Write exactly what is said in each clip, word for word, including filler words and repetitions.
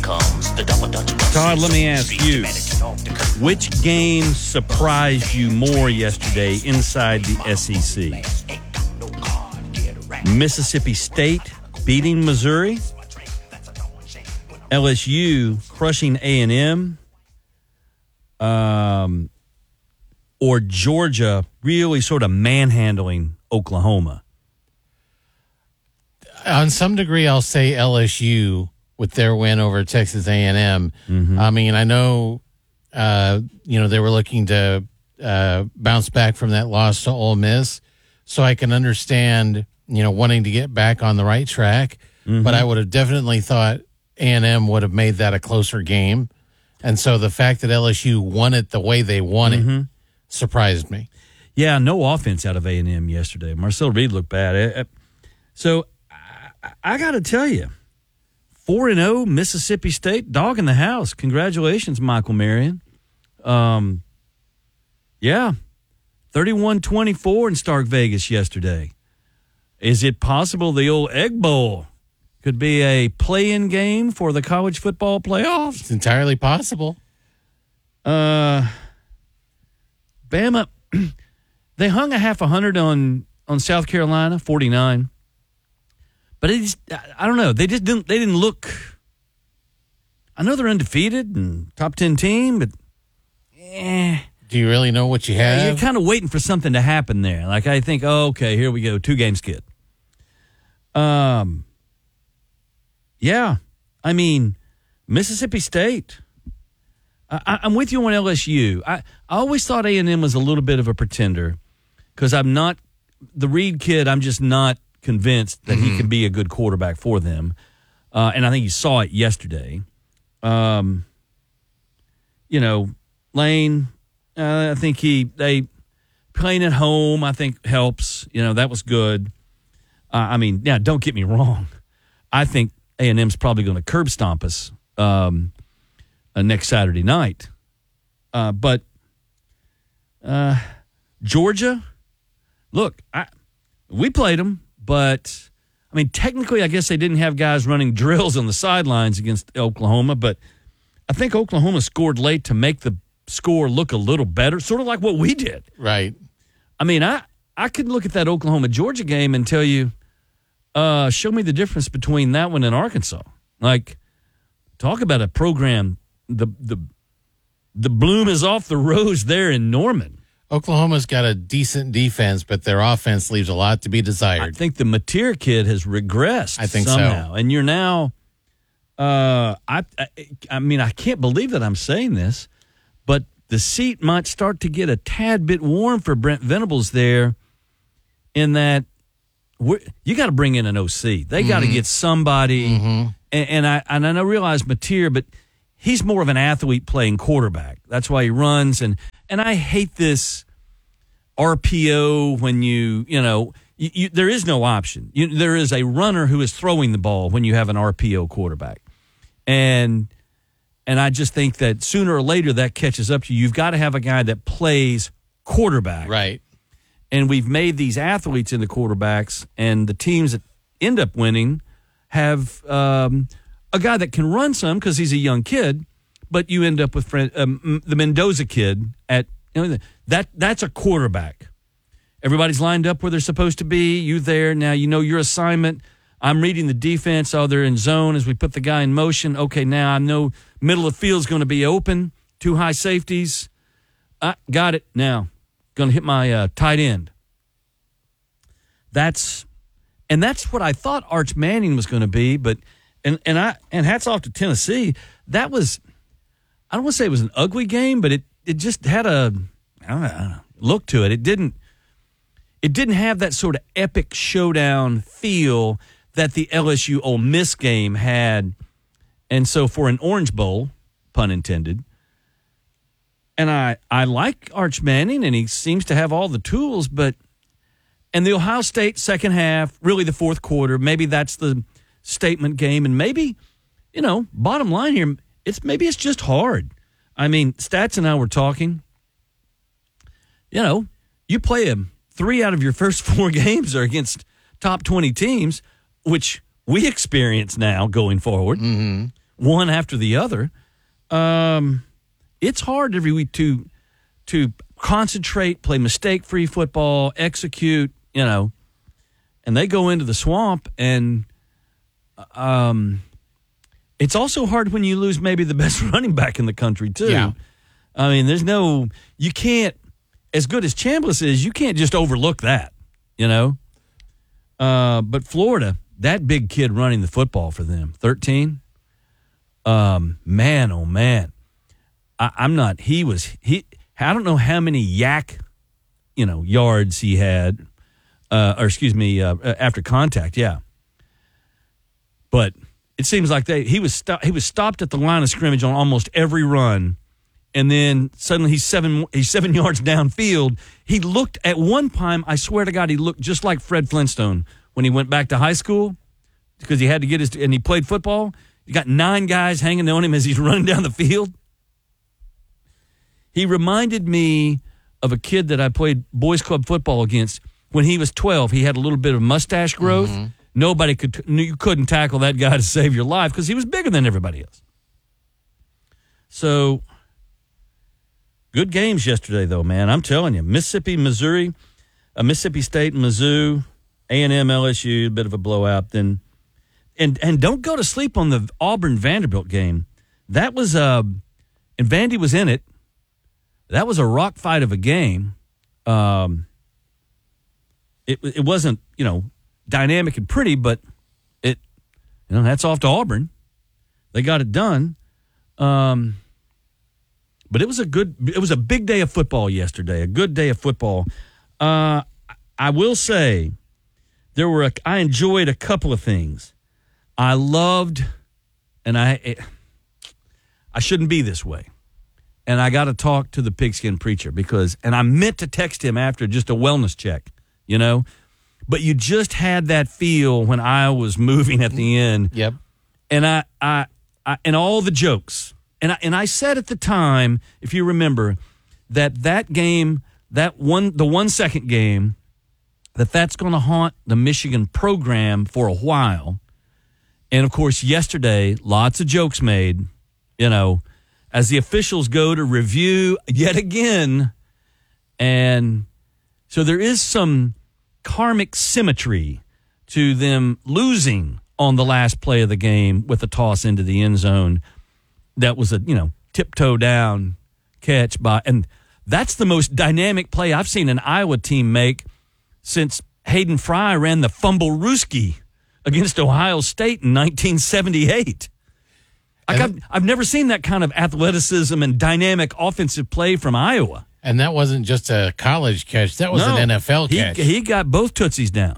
Todd, let me ask you, which game surprised you more yesterday inside the S E C? Mississippi State beating Missouri? L S U crushing A and M? Um, or Georgia really sort of manhandling Oklahoma? On some degree, I'll say L S U with their win over Texas A and M. Mm-hmm. I mean, I know, uh, you know, they were looking to uh, bounce back from that loss to Ole Miss, so I can understand, you know, wanting to get back on the right track. Mm-hmm. But I would have definitely thought A and M would have made that a closer game. And so the fact that L S U won it the way they won mm-hmm. it surprised me. Yeah, no offense out of A and M yesterday. Marcel Reed looked bad. So I, I got to tell you, four and oh Mississippi State, dog in the house. Congratulations, Michael Marion. Um, yeah, thirty-one twenty-four in Stark Vegas yesterday. Is it possible the old Egg Bowl could be a play-in game for the college football playoffs? It's entirely possible. Uh, Bama, they hung a half a hundred on, on South Carolina, forty-nine. But it just, I don't know. They just didn't. They didn't look. I know they're undefeated and top ten team, but eh. Do you really know what you have? You're kind of waiting for something to happen there. Like I think, oh, okay, here we go, two game skid. Um. Yeah, I mean, Mississippi State. I, I'm with you on L S U. I, I always thought A and M was a little bit of a pretender because I'm not the Reed kid. I'm just not convinced that mm-hmm. he can be a good quarterback for them. Uh, and I think you saw it yesterday. Um, you know, Lane, uh, I think he, they, playing at home, I think helps. You know, that was good. Uh, I mean, yeah, don't get me wrong. I think A and M's probably going to curb stomp us um, uh, next Saturday night. Uh, but uh, Georgia, look, I, we played them. But, I mean, technically, I guess they didn't have guys running drills on the sidelines against Oklahoma, but I think Oklahoma scored late to make the score look a little better, sort of like what we did. Right. I mean, I, I could look at that Oklahoma-Georgia game and tell you, uh, show me the difference between that one and Arkansas. Like, talk about a program, the the the bloom is off the rose there in Norman. Oklahoma's got a decent defense, but their offense leaves a lot to be desired. I think the Mateer kid has regressed I think somehow. so. And you're now, uh, I, I, I mean, I can't believe that I'm saying this, but the seat might start to get a tad bit warm for Brent Venables there in that we're, you got to bring in an O C. They got to mm-hmm. get somebody. Mm-hmm. And, and I and I realize Mateer, but he's more of an athlete playing quarterback. That's why he runs. And, and I hate this R P O when you, you know, you, you, there is no option. You, there is a runner who is throwing the ball when you have an R P O quarterback. And and I just think that sooner or later that catches up to you. You've got to have a guy that plays quarterback. Right. And we've made these athletes into quarterbacks, and the teams that end up winning have um, a guy that can run some because he's a young kid, but you end up with um, the Mendoza kid at you know, that that's a quarterback. Everybody's lined up where they're supposed to be. You there now. You know your assignment. I'm reading the defense. Oh, they're in zone as we put the guy in motion. Okay, now I know middle of the field's going to be open. Two high safeties. I got it now. Going to hit my uh, tight end. That's and that's what I thought Arch Manning was going to be. But and and I and hats off to Tennessee. That was I don't want to say it was an ugly game, but it it just had a I don't know, I don't know, look to it. It didn't it didn't have that sort of epic showdown feel that the L S U Ole Miss game had. And so for an Orange Bowl, pun intended. And I, I like Arch Manning, and he seems to have all the tools, but and the Ohio State second half, really the fourth quarter, maybe that's the statement game, and maybe, you know, bottom line here, it's maybe it's just hard. I mean, Stats and I were talking, you know, you play them, three out of your first four games are against top twenty teams, which we experience now going forward. Mm-hmm. one after the other. Um, it's hard every week to to concentrate, play mistake-free football, execute, you know, and they go into the swamp, and um, it's also hard when you lose maybe the best running back in the country, too. Yeah. I mean, there's no – you can't – as good as Chambliss is, you can't just overlook that, you know. Uh, but Florida, that big kid running the football for them, thirteen, um, man, oh, man. I, I'm not – he was – he. I don't know how many yak, you know, yards he had, uh, or excuse me, uh, after contact, yeah. But it seems like they he was sto- he was stopped at the line of scrimmage on almost every run, and then suddenly he's seven he's seven yards downfield. He looked at one time, I swear to God, he looked just like Fred Flintstone when he went back to high school because he had to get his and he played football. You got nine guys hanging on him as he's running down the field. He reminded me of a kid that I played boys club football against when he was twelve. He had a little bit of mustache growth. Mm-hmm. Nobody could, you couldn't tackle that guy to save your life because he was bigger than everybody else. So, good games yesterday, though, man. I'm telling you, Mississippi, Missouri, uh, Mississippi State, Mizzou, A and M, L S U, a bit of a blowout. Then, and and don't go to sleep on the Auburn Vanderbilt game. That was uh, and Vandy was in it. That was a rock fight of a game. Um, it it wasn't, you know, dynamic and pretty, but it, you know, that's off to Auburn. They got it done. Um, but it was a good, it was a big day of football yesterday. A good day of football. Uh, I will say, there were a, I enjoyed a couple of things. I loved, and I, it, I shouldn't be this way. And I got to talk to the pigskin preacher because, and I meant to text him after just a wellness check, you know, but you just had that feel when I was moving at the end. Yep. And I, I, I and all the jokes, and I, and I said at the time, if you remember, that that game, that one, the one second game, that that's going to haunt the Michigan program for a while. And of course, yesterday, lots of jokes made, you know, as the officials go to review yet again. And so there is some karmic symmetry to them losing on the last play of the game with a toss into the end zone. That was a, you know, tiptoe down catch by, and that's the most dynamic play I've seen an Iowa team make since Hayden Fry ran the fumble-rooski against Ohio State in nineteen seventy-eight. Like I've, I've never seen that kind of athleticism and dynamic offensive play from Iowa. And that wasn't just a college catch. That was no, an N F L he, catch. He got both tootsies down.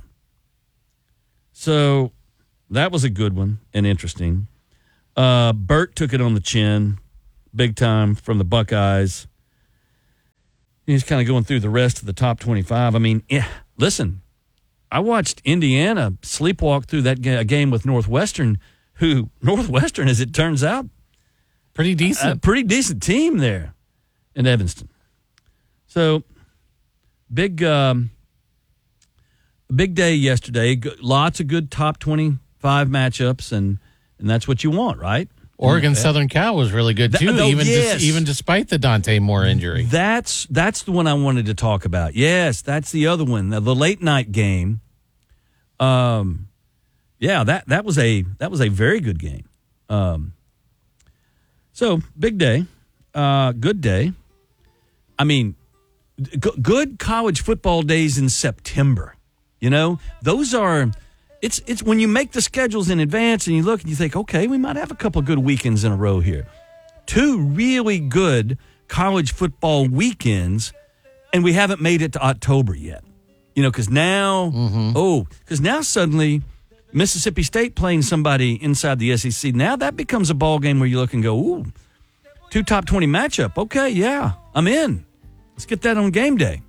So that was a good one and interesting. Uh, Burt took it on the chin big time from the Buckeyes. He's kind of going through the rest of the top twenty-five. I mean, yeah, listen, I watched Indiana sleepwalk through that ga- game with Northwestern, who Northwestern, as it turns out, pretty decent, a pretty decent team there in Evanston. So big, um, big day yesterday. Lots of good top twenty-five matchups, and and that's what you want, right? Oregon Southern Cal was really good too, That, no, even yes. dis, even despite the Dante Moore injury. That's that's the one I wanted to talk about. Yes, that's the other one, the, the late night game. Um. Yeah, that, that was a that was a very good game. Um, so, big day. Uh, good day. I mean, g- good college football days in September. You know, those are it's it's when you make the schedules in advance and you look and you think, okay, we might have a couple of good weekends in a row here. Two really good college football weekends, and we haven't made it to October yet. You know, because now, mm-hmm. oh, because now suddenly Mississippi State playing somebody inside the S E C. Now that becomes a ball game where you look and go, ooh, two top twenty matchup. Okay, yeah, I'm in. Let's get that on game day.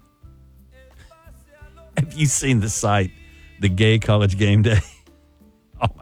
Have you seen the site, the Gay College Game Day? Oh, my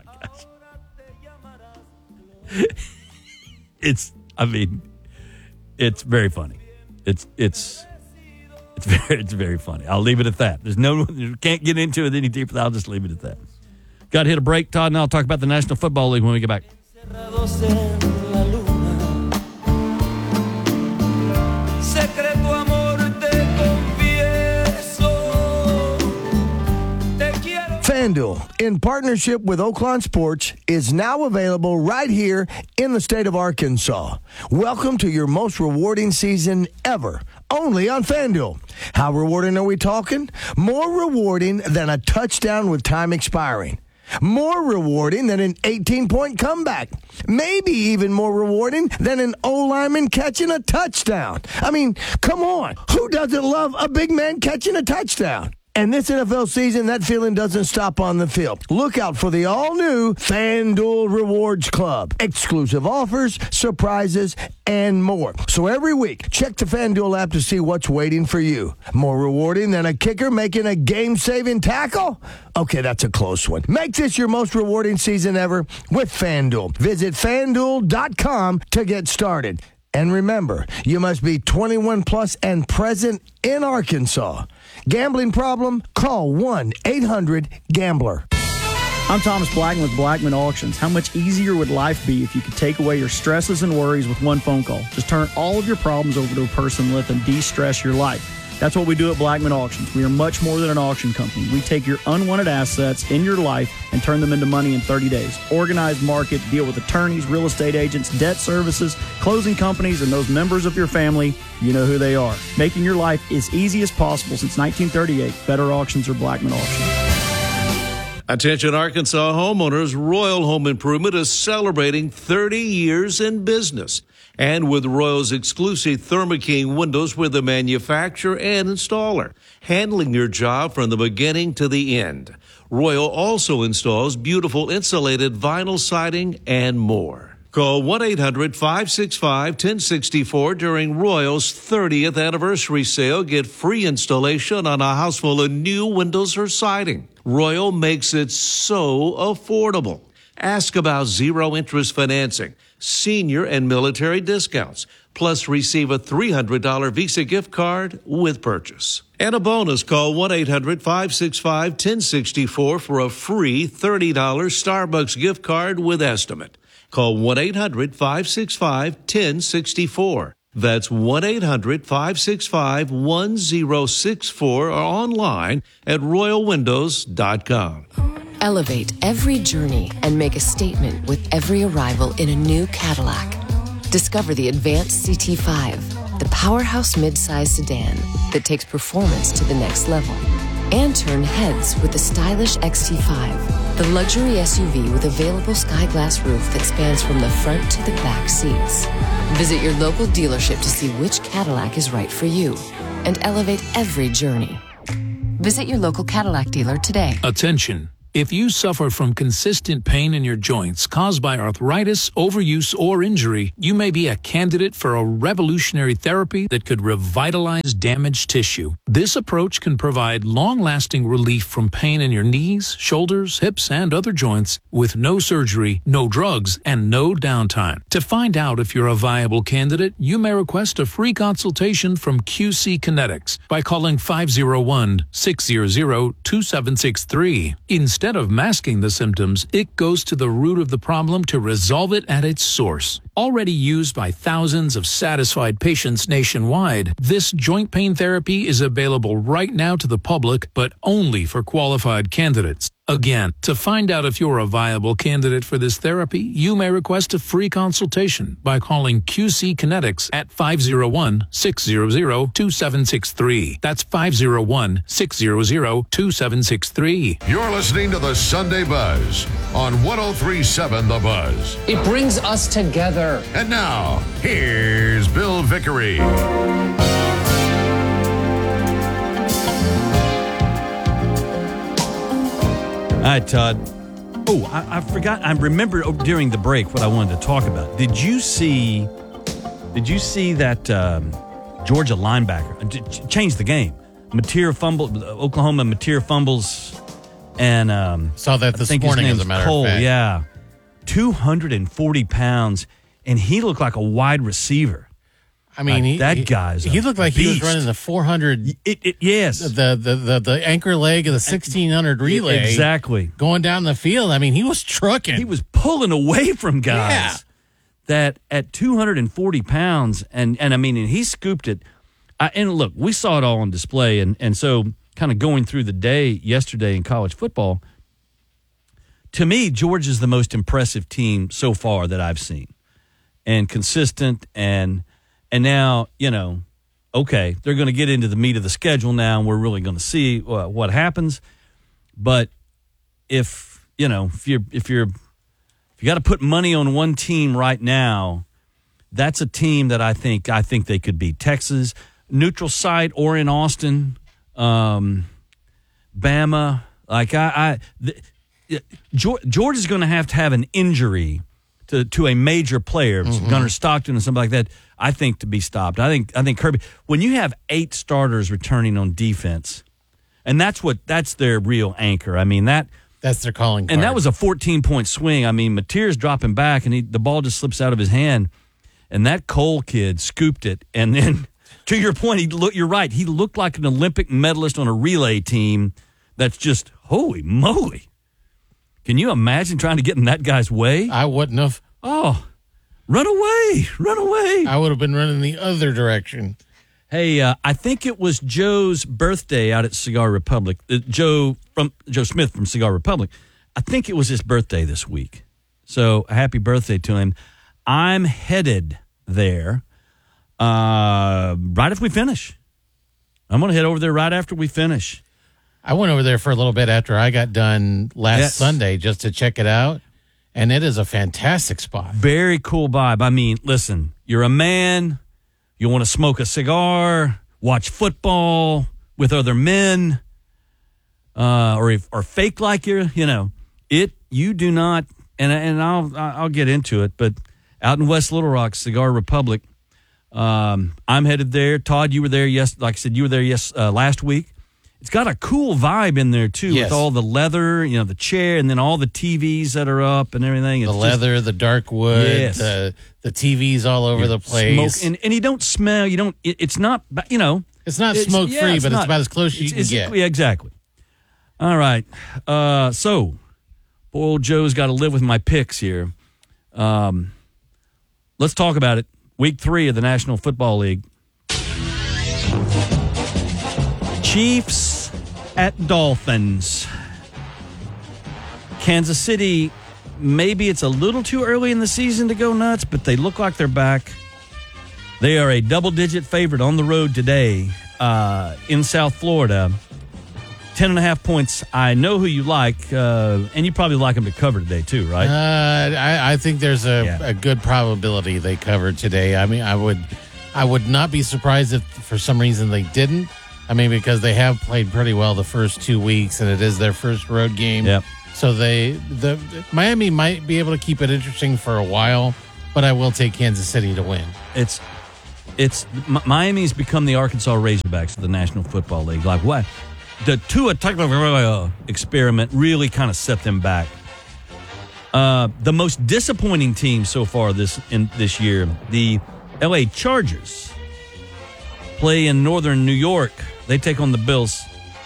gosh. It's, I mean, it's very funny. It's, it's, it's very, it's very funny. I'll leave it at that. There's no, can't get into it any deeper. I'll just leave it at that. Got to hit a break. Todd and I'll talk about the National Football League when we get back. FanDuel, in partnership with Oaklawn Sports, is now available right here in the state of Arkansas. Welcome to your most rewarding season ever, only on FanDuel. How rewarding are we talking? More rewarding than a touchdown with time expiring. More rewarding than an eighteen-point comeback. Maybe even more rewarding than an O-lineman catching a touchdown. I mean, come on. Who doesn't love a big man catching a touchdown? And this N F L season, that feeling doesn't stop on the field. Look out for the all-new FanDuel Rewards Club. Exclusive offers, surprises, and more. So every week, check the FanDuel app to see what's waiting for you. More rewarding than a kicker making a game-saving tackle? Okay, that's a close one. Make this your most rewarding season ever with FanDuel. Visit FanDuel dot com to get started. And remember, you must be twenty-one plus and present in Arkansas. Gambling problem? Call one eight hundred gambler. I'm Thomas Blackman with Blackman Auctions. How much easier would life be if you could take away your stresses and worries with one phone call? Just turn all of your problems over to a person and let them de-stress your life. That's what we do at Blackman Auctions. We are much more than an auction company. We take your unwanted assets in your life and turn them into money in thirty days. Organize, market, deal with attorneys, real estate agents, debt services, closing companies, and those members of your family. You know who they are. Making your life as easy as possible since nineteen thirty-eight. Better auctions or Blackman Auctions. Attention Arkansas homeowners, Royal Home Improvement is celebrating thirty years in business. And with Royal's exclusive Thermo King windows, we're the manufacturer and installer, handling your job from the beginning to the end. Royal also installs beautiful insulated vinyl siding and more. Call one eight hundred five six five one oh six four during Royal's thirtieth anniversary sale. Get free installation on a house full of new windows or siding. Royal makes it so affordable. Ask about zero interest financing, senior and military discounts, plus receive a three hundred dollars Visa gift card with purchase. And a bonus, call one eight hundred five six five one oh six four for a free thirty dollars Starbucks gift card with estimate. Call one eight hundred five six five one oh six four. That's one eight hundred five six five one oh six four or online at royal windows dot com. Elevate every journey and make a statement with every arrival in a new Cadillac. Discover the Advanced C T five, the powerhouse midsize sedan that takes performance to the next level. And turn heads with the stylish X T five, the luxury S U V with available sky glass roof that spans from the front to the back seats. Visit your local dealership to see which Cadillac is right for you and elevate every journey. Visit your local Cadillac dealer today. Attention. If you suffer from consistent pain in your joints caused by arthritis, overuse, or injury, you may be a candidate for a revolutionary therapy that could revitalize damaged tissue. This approach can provide long-lasting relief from pain in your knees, shoulders, hips, and other joints with no surgery, no drugs, and no downtime. To find out if you're a viable candidate, you may request a free consultation from Q C Kinetics by calling five oh one, six hundred, two seven six three. Instead Instead of masking the symptoms, it goes to the root of the problem to resolve it at its source. Already used by thousands of satisfied patients nationwide, this joint pain therapy is available right now to the public, but only for qualified candidates. Again, to find out if you're a viable candidate for this therapy, you may request a free consultation by calling Q C Kinetics at five oh one, six hundred, two seven six three. That's five oh one, six hundred, two seven six three. You're listening to the Sunday Buzz on one oh three point seven The Buzz. It brings us together. And now, here's Bill Vickery. All right, Todd. Oh, I, I forgot. I remember during the break what I wanted to talk about. Did you see? Did you see that um, Georgia linebacker changed the game? Mateer fumble. Oklahoma Mateer fumbles, and um, saw that this morning. As a matter Cole, of fact, yeah, two hundred and forty pounds, and he looked like a wide receiver. I mean, Uh, he, that he- guy's a he looked like he was beast. running the four hundred, It, it, yes. the, the the the anchor leg of the sixteen hundred relay, Exactly. going down the field. I mean, he was trucking. He was pulling away from guys Yeah. that at two hundred forty pounds, and, and I mean, and he scooped it. I, and look, we saw it all on display, and, and so kind of going through the day yesterday in college football, to me, Georgia is the most impressive team so far that I've seen, and consistent, and and now, you know, okay, they're going to get into the meat of the schedule now, and we're really going to see uh, what happens. But if you know, if you're if you're if you got to put money on one team right now, that's a team that I think I think they could beat. Texas, neutral site, or in Austin, um, Bama. Like I, I the, Georgia's going to have to have an injury to to a major player, mm-hmm. Gunnar Stockton and something like that. I think to be stopped. I think I think Kirby. When you have eight starters returning on defense, and that's what that's their real anchor. I mean that that's their calling card. And that was a fourteen point swing. I mean, Mateer's dropping back, and he, the ball just slips out of his hand, and that Cole kid scooped it. And then, to your point, he look. You're right. He looked like an Olympic medalist on a relay team. That's just holy moly. Can you imagine trying to get in that guy's way? I wouldn't have. Oh. Run away! Run away! I would have been running the other direction. Hey, uh, I think it was Joe's birthday out at Cigar Republic. Uh, Joe from Joe Smith from Cigar Republic. I think it was his birthday this week. So happy birthday to him. I'm headed there uh, right after we finish. I'm going to head over there right after we finish. I went over there for a little bit after I got done last Yes. Sunday just to check it out. And it is a fantastic spot. Very cool vibe. I mean, listen, you're a man. You want to smoke a cigar, watch football with other men, uh, or if, or fake like you're, you know, it. You do not, and and I'll I'll get into it. But out in West Little Rock, Cigar Republic, um, I'm headed there. Todd, you were there. Yes, like I said, you were there. Yes, uh, last week. It's got a cool vibe in there, too, yes. with all the leather, you know, the chair, and then all the T Vs that are up and everything. It's the leather, just, the dark wood, yes. the, the T Vs all over the place. Smoke, and, and you don't smell, you don't, it, it's not, you know. It's not it's, smoke yeah, free, it's but not, it's about as close as you it's, can it's, get. Yeah, exactly. All right. Uh, so, poor old Joe's got to live with my picks here. Um, let's talk about it. Week three of the National Football League. Chiefs at Dolphins. Kansas City, maybe it's a little too early in the season to go nuts, but they look like they're back. They are a double-digit favorite on the road today uh, in South Florida. Ten and a half points. I know who you like, uh, and you probably like them to cover today too, right? Uh, I, I think there's a, Yeah. a good probability they covered today. I mean, I would, I would not be surprised if for some reason they didn't. I mean, because they have played pretty well the first two weeks, and it is their first road game. Yep. So they, the Miami might be able to keep it interesting for a while, but I will take Kansas City to win. It's, it's M- Miami's become the Arkansas Razorbacks of the National Football League. Like what? The Tua Tagovailoa experiment really kind of set them back. Uh, the most disappointing team so far this in this year, the L A Chargers, play in Northern New York. They take on the Bills.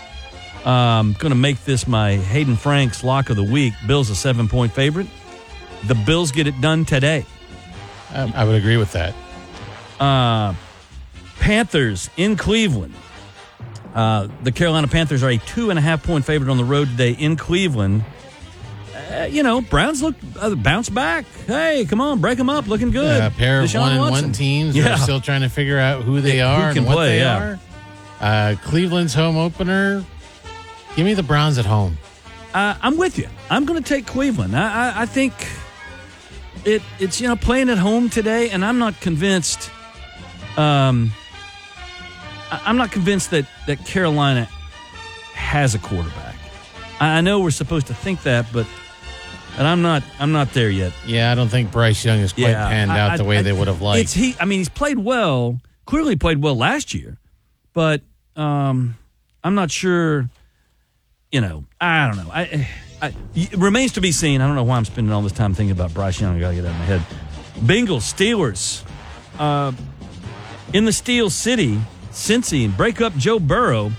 I'm going to make this my Hayden Franks lock of the week. Bills a seven-point favorite. The Bills get it done today. I, I would agree with that. Uh, Panthers in Cleveland. Uh, the Carolina Panthers are a two and a half point favorite on the road today in Cleveland. Uh, you know, Browns look uh, bounce back. Hey, come on, break them up, looking good. Uh, a pair of Deshaun one and Watson. one teams Yeah. are still trying to figure out who they Yeah, who are can and what play, they yeah. are. Uh, Cleveland's home opener. Give me the Browns at home. Uh, I'm with you. I'm going to take Cleveland. I, I, I think it it's you know playing at home today, and I'm not convinced. Um, I, I'm not convinced that that Carolina has a quarterback. I, I know we're supposed to think that, but and I'm not. I'm not there yet. Yeah, I don't think Bryce Young is quite Yeah, panned I- out I- the way I- they would have liked. It's he. I mean, he's played well. Clearly played well last year, but um, I'm not sure. You know, I don't know. I, I it remains to be seen. I don't know why I'm spending all this time thinking about Bryce Young. I got to get out of my head. Bengals, Steelers. Uh, In the Steel City, Cincy and break up Joe Burrow.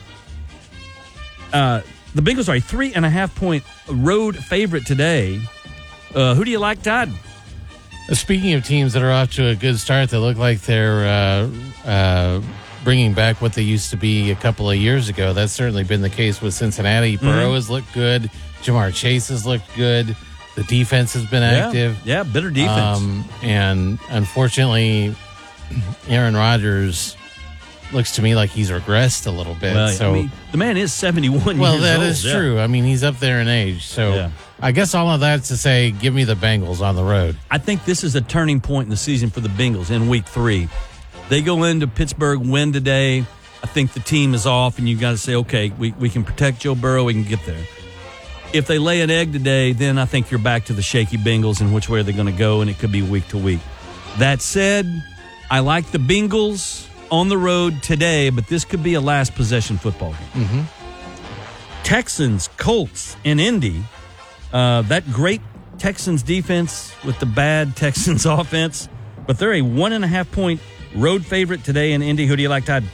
Uh, the Bengals are a three and a half point road favorite today. Uh, who do you like, Todd? Speaking of teams that are off to a good start, that look like they're uh, uh, bringing back what they used to be a couple of years ago. That's certainly been the case with Cincinnati. Mm-hmm. Burrow has looked good. Jamar Chase has looked good. The defense has been yeah. active. Yeah, better defense. Um, and unfortunately, Aaron Rodgers looks to me like he's regressed a little bit. Well, so I mean, the man is seventy-one well, years that old. is yeah. true. I mean, he's up there in age. So Yeah. I guess all of that's to say, give me the Bengals on the road. I think this is a turning point in the season for the Bengals in week three. They go into Pittsburgh, win today. I think the team is off, and you got to say, okay, we, we can protect Joe Burrow. We can get there. If they lay an egg today, then I think you're back to the shaky Bengals and which way they're going to go, and it could be week to week. That said, I like the Bengals on the road today, but this could be a last possession football game. Mm-hmm. Texans, Colts, and Indy. Uh, that great Texans defense with the bad Texans offense, but they're a one and a half point road favorite today in Indy. Who do you like, Todd?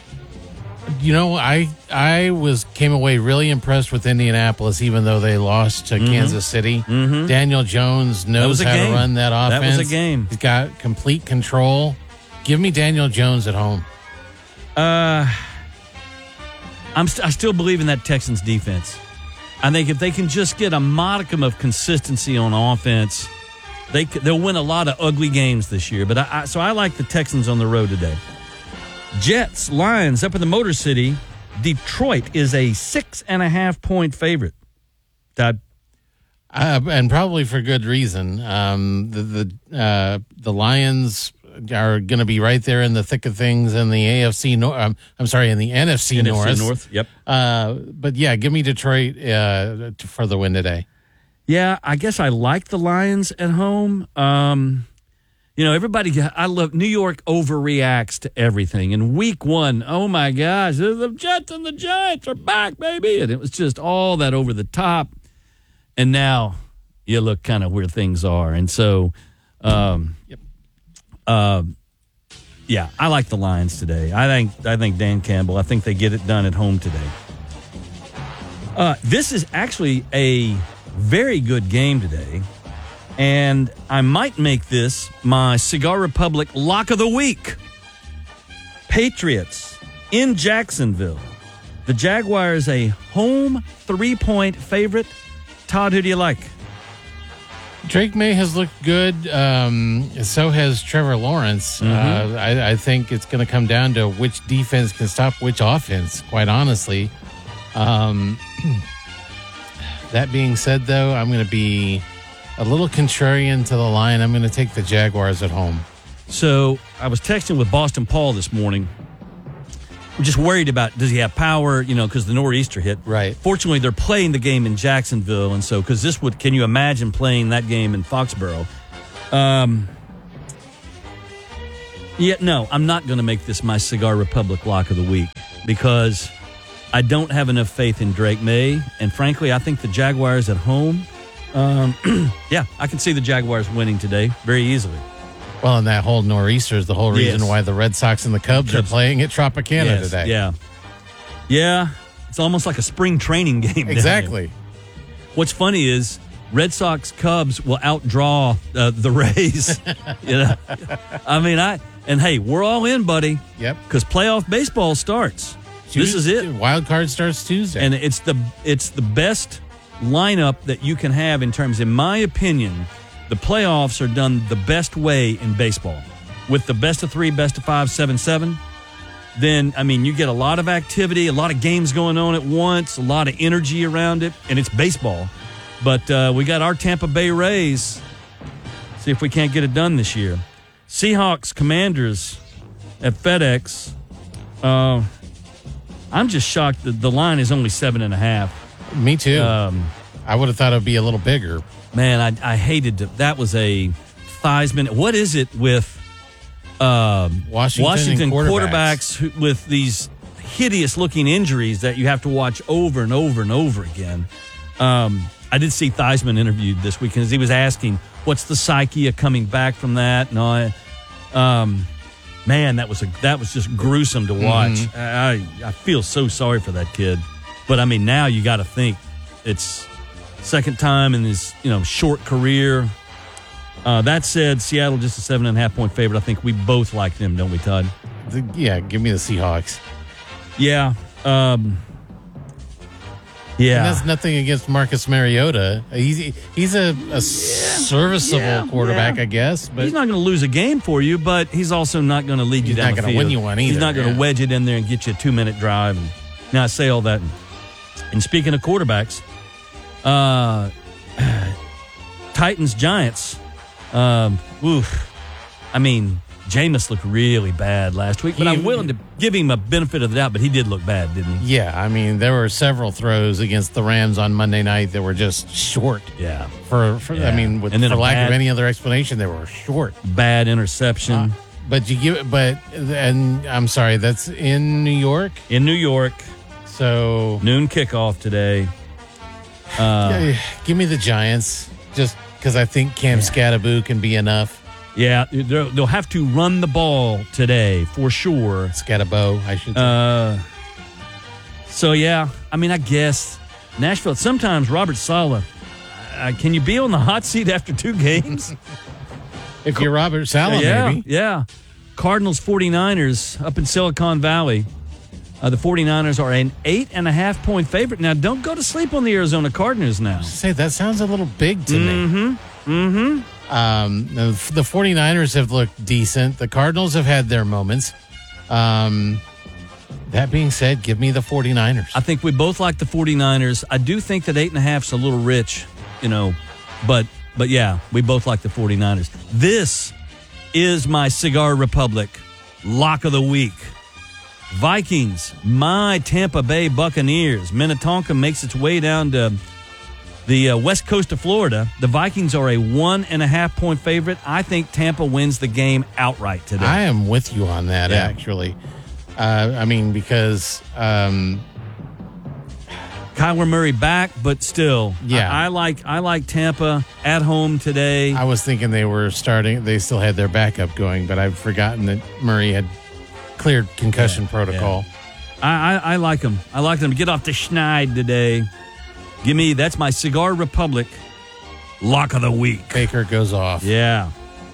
You know, I I was came away really impressed with Indianapolis, even though they lost to Mm-hmm. Kansas City. Mm-hmm. Daniel Jones knows how game. to run that offense. That was a game. He's got complete control. Give me Daniel Jones at home. Uh, I'm st- I still believe in that Texans defense. I think if they can just get a modicum of consistency on offense, they c- they'll win a lot of ugly games this year. But I, I so I like the Texans on the road today. Jets, Lions up in the Motor City. Detroit is a six and a half point favorite. Todd? Uh, and probably for good reason. Um, the the uh, the Lions are going to be right there in the thick of things in the A F C North. Um, I'm sorry, in the N F C, N F C North. North, yep. Uh, but yeah, give me Detroit uh, to, for the win today. Yeah, I guess I like the Lions at home. Um, you know, everybody, I love New York overreacts to everything. In week one, oh my gosh, the Jets and the Giants are back, baby. And it was just all that over the top. And now you look kind of where things are. And so, um, yep. uh, yeah, I like the Lions today. I think I think Dan Campbell, I think they get it done at home today. Uh, this is actually a very good game today. And I might make this my Cigar Republic lock of the week. Patriots in Jacksonville. The Jaguars a home three-point favorite. Todd, who do you like? Drake May has looked good. Um, so has Trevor Lawrence. Mm-hmm. Uh, I, I think it's going to come down to which defense can stop which offense, quite honestly. Um, that being said, though, I'm going to be a little contrarian to the line. I'm going to take the Jaguars at home. So I was texting with Boston Paul this morning. I'm just worried about, does he have power, you know, because the nor'easter hit. Right. Fortunately, they're playing the game in Jacksonville, and so, because this would, can you imagine playing that game in Foxborough? Um, yeah, no, I'm not going to make this my Cigar Republic lock of the week because I don't have enough faith in Drake May, and frankly, I think the Jaguars at home, um, yeah, I can see the Jaguars winning today very easily. Well, and that whole nor'easter is the whole reason Yes. why the Red Sox and the Cubs, Cubs. are playing at Tropicana yes, today. Yeah. Yeah. It's almost like a spring training game. Exactly. What's funny is Red Sox Cubs will outdraw uh, the Rays. You know, I mean, I and hey, we're all in, buddy. Yep. Because playoff baseball starts. Tuesday, this is it. Wild card starts Tuesday, and it's the it's the best lineup that you can have in terms, in my opinion. The playoffs are done the best way in baseball with the best of three, best of five, seven, seven. Then, I mean, you get a lot of activity, a lot of games going on at once, a lot of energy around it, and it's baseball. But uh, we got our Tampa Bay Rays. See if we can't get it done this year. Seahawks, Commanders at FedEx. Uh, I'm just shocked that the line is only seven and a half. Me too. Um, I would have thought it would be a little bigger. Man, I, I hated to, that. Was a Theismann. What is it with um, Washington, Washington quarterbacks, quarterbacks who, with these hideous-looking injuries that you have to watch over and over and over again? Um, I did see Theismann interviewed this weekend as he was asking, what's the psyche of coming back from that? And all, um, man, that was a that was just gruesome to watch. Mm-hmm. I I feel so sorry for that kid. But I mean, now you got to think it's second time in his you know short career. Uh, that said, Seattle just a seven and a half point favorite. I think we both like them, don't we, Todd? The, yeah, give me the Seahawks. Yeah. Um, yeah. And that's nothing against Marcus Mariota. He's he's a, a serviceable Yeah, quarterback, yeah. I guess. But he's not going to lose a game for you, but he's also not going to lead you He's down not the gonna field. win you one He's either, not going to yeah. wedge it in there and get you a two-minute drive. And now I say all that. And, and speaking of quarterbacks, uh, Titans, Giants. Um, oof. I mean, Jameis looked really bad last week, but He- I'm willing to give him a benefit of the doubt, but he did look bad, didn't he? yeah, I mean, there were several throws against the Rams on Monday night that were just short. Yeah. For, for Yeah. I mean, with, And then for a lack bad- of any other explanation, they were short. Bad interception Uh, but you give, but and I'm sorry, that's in New York. in New York. So Noon kickoff today. Uh, yeah, give me the Giants, just because I think Cam Scattaboo can be enough. Yeah, they'll they'll have to run the ball today for sure. Scatabo, I should say. Uh, so, yeah, I mean, I guess Nashville, sometimes Robert Saleh, uh, can you be on the hot seat after two games? if you're Robert Saleh, yeah, maybe. yeah. Cardinals 49ers up in Silicon Valley. Uh, the 49ers are an eight and a half point favorite. Now, don't go to sleep on the Arizona Cardinals now. Say, that sounds a little big to me. Mm-hmm. Mm-hmm. Um, the the 49ers have looked decent. The Cardinals have had their moments. Um, that being said, give me the 49ers. I think we both like the 49ers. I do think that eight and a half's a little rich, you know, but but yeah, we both like the 49ers. This is my Cigar Republic lock of the week. Vikings, my Tampa Bay Buccaneers. Minnetonka makes its way down to the uh, west coast of Florida. The Vikings are a one and a half point favorite. I think Tampa wins the game outright today. I am with you on that, Yeah. actually. Uh, I mean, because um, Kyler Murray back, but still, Yeah. I, I like I like Tampa at home today. I was thinking they were starting, they still had their backup going, but I've forgotten that Murray had cleared concussion Yeah, protocol. I, I, I like them. I like them to get off the schneid today. Give me, that's my Cigar Republic lock of the week. Baker goes off. Yeah.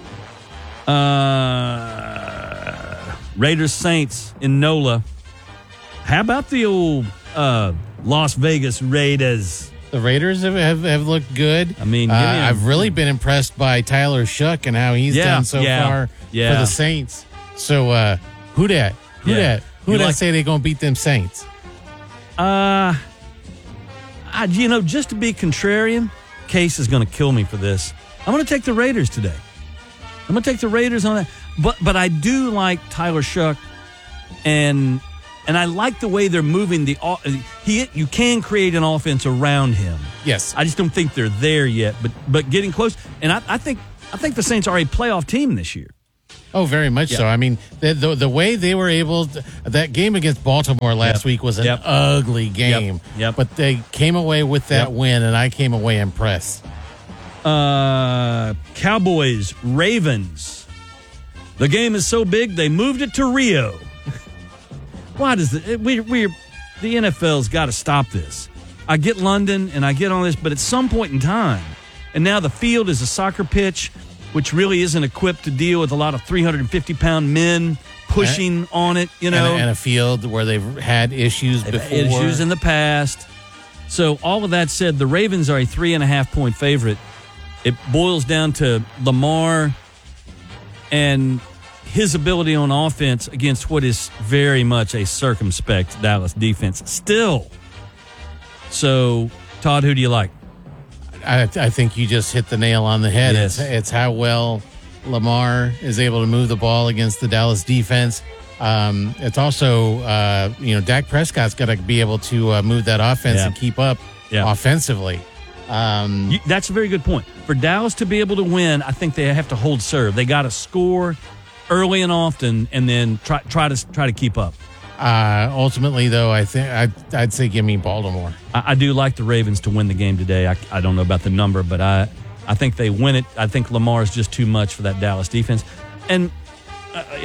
Uh, Raiders Saints in NOLA. How about the old uh, Las Vegas Raiders? The Raiders have, have, have looked good. I mean, uh, give me a- I've really been impressed by Tyler Shuck and how he's Yeah, done so yeah, far yeah. for the Saints. So, uh, who dat? Who Yeah. dat? Who You dat like- say they going to beat them Saints? Uh, I, you know, just to be contrarian, Case is going to kill me for this. I'm going to take the Raiders today. I'm going to take the Raiders on that. But but I do like Tyler Shuck, and and I like the way they're moving the. He you can create an offense around him. Yes. I just don't think they're there yet, but but getting close. And I, I think I think the Saints are a playoff team this year. Oh, very much Yeah. so. I mean, the, the the way they were able to, that game against Baltimore last Yep. week was an Yep. ugly game. Yep. But they came away with that Yep. win, and I came away impressed. Uh, Cowboys, Ravens. The game is so big they moved it to Rio. Why does the we we the N F L's got to stop this? I get London and I get all this, but at some point in time, and now the field is a soccer pitch, which really isn't equipped to deal with a lot of three hundred fifty pound men pushing on it. You know, and, a, and a field where they've had issues They've before. had issues in the past. So all of that said, the Ravens are a three and a half point favorite. It boils down to Lamar and his ability on offense against what is very much a circumspect Dallas defense still. So, Todd, who do you like? I, I think you just hit the nail on the head. Yes. It's, it's how well Lamar is able to move the ball against the Dallas defense. Um, it's also, uh, you know, Dak Prescott's got to be able to uh, move that offense Yeah. and keep up Yeah. offensively. Um, You, that's a very good point. For Dallas to be able to win, I think they have to hold serve. They got to score early and often, and then try try to try to keep up. uh, ultimately, though, I think I'd, I'd say give me Baltimore. I, I do like the Ravens to win the game today. I, I don't know about the number, but I I think they win it. I think Lamar is just too much for that Dallas defense, and uh, you know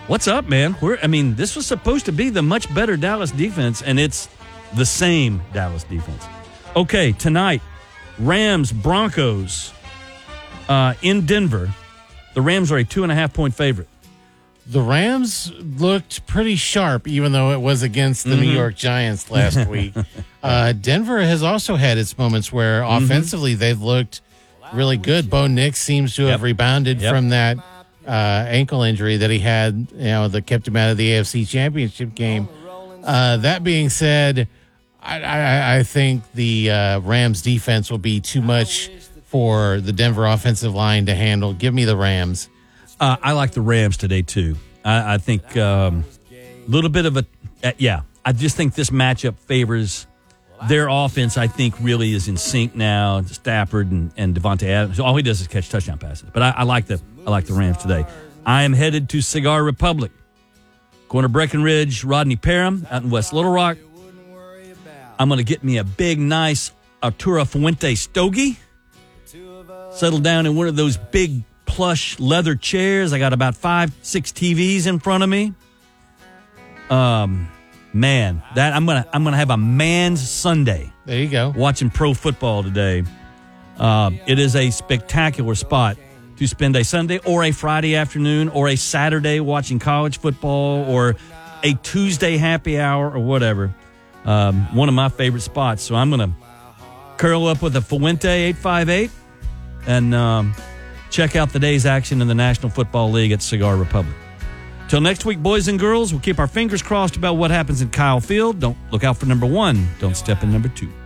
What's up, man? We're, I mean, this was supposed to be the much better Dallas defense, and it's the same Dallas defense. Okay, tonight, Rams, Broncos uh, in Denver. The Rams are a two and a half point favorite. The Rams looked pretty sharp, even though it was against the mm-hmm. New York Giants last week. Uh, Denver has also had its moments where mm-hmm. offensively they've looked really good. Bo Nix seems to have yep. rebounded yep. from that uh, ankle injury that he had, you know, that kept him out of the A F C Championship game. Uh, that being said, I, I, I think the uh, Rams defense will be too much for the Denver offensive line to handle. Give me the Rams. Uh, I like the Rams today, too. I, I think a um, little bit of a, uh, yeah, I just think this matchup favors their offense. I think really is in sync now. Stafford and, and Devontae Adams. All he does is catch touchdown passes. But I, I like the I like the Rams today. I am headed to Cigar Republic. Going to Breckenridge, Rodney Parham out in West Little Rock. I'm going to get me a big, nice Arturo Fuente stogie. Settle down in one of those big plush leather chairs. I got about five, six T Vs in front of me. Um, man, that I'm gonna I'm gonna have a man's Sunday. There you go. Watching pro football today. Uh, it is a spectacular spot to spend a Sunday or a Friday afternoon or a Saturday watching college football or a Tuesday happy hour or whatever. Um, one of my favorite spots. So I'm gonna curl up with a Fuente eight five eight and um, check out the day's action in the National Football League at Cigar Republic. Till next week, boys and girls, we'll keep our fingers crossed about what happens in Kyle Field. Don't look out for number one. Don't step in number two.